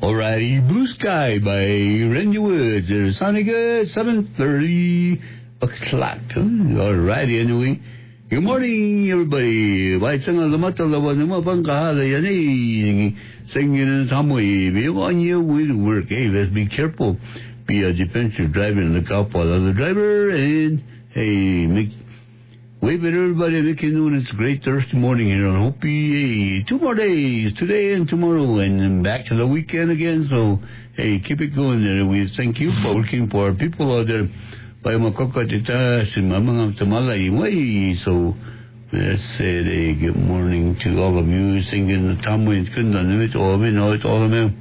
Alrighty, Blue Sky by Randy Woods. There's Sonic at 7:30 o'clock. Alrighty, anyway. Good morning, everybody. Waitsanga lamata lawa nama bangkahala yan eh. Singing Samoy. Be on your way to work. Hey, let's be careful. Be a defensive driver and look out for the other driver. And, hey, wave at everybody. Make it known it's a great Thursday morning here on Hopi. Hey, 2 more days, today and tomorrow, and then back to the weekend again. So, hey, keep it going there. We thank you for working for our people out there. By makakatita si mamang tamalay way. So, let's say good morning to all of you singing the Tamwins Kundan, all of them.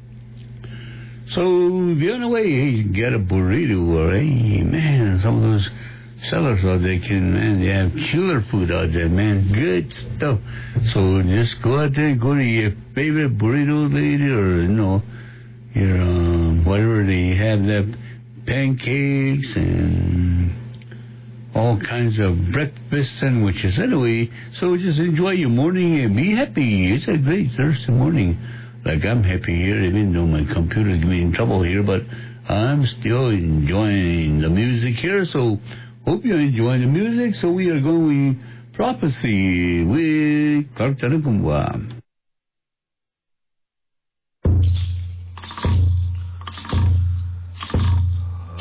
So, be on the way, hey, get a burrito, or hey, man, some of those sellers out there they have killer food out there, man, good stuff. So, just go out there, go to your favorite burrito lady, or, your, whatever they have that, pancakes and all kinds of breakfast sandwiches. Anyway, so just enjoy your morning and be happy. It's a great Thursday morning. Like I'm happy here, even though my computer's giving me in trouble here, but I'm still enjoying the music here. So hope you're enjoying the music. So we are going with Prophecy with Clark Tanukumwa.